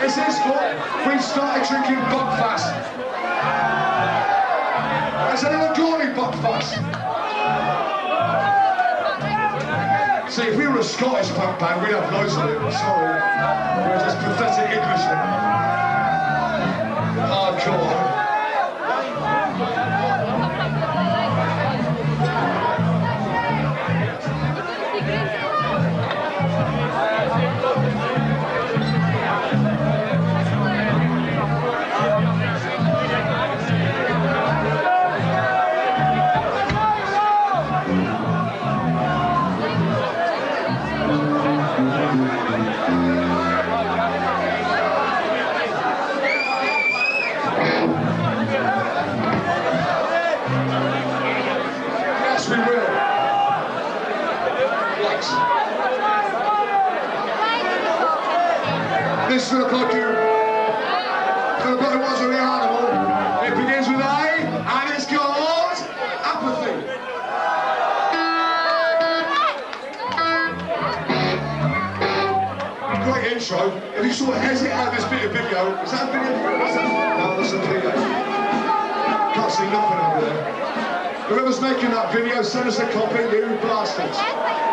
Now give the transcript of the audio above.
This is what we started drinking Buckfast. Has anyone got any Buckfast? See, if we were a Scottish punk band, we'd have loads of it. Sorry. We're just pathetic Englishmen. Hardcore. This look like you. Look like it was with the animal. It begins with A, and it's called Apathy. Great intro. If you sort of hesitate at this bit of video, is that a video? No, that's a video. Can't see nothing over there. Whoever's making that video, send us a copy, you bastards.